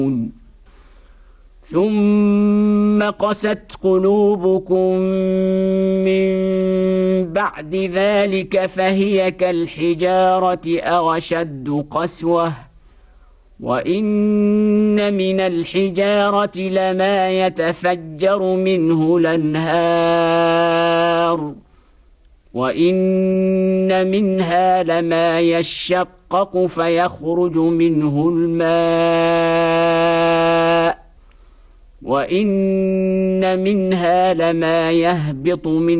ثم قست قلوبكم من بعد ذلك فهي كالحجارة أو أشد قسوة وإن من الحجارة لما يتفجر منه الأنهار وإن منها لما يشقق فيخرج منه الماء وإن منها لما يهبط من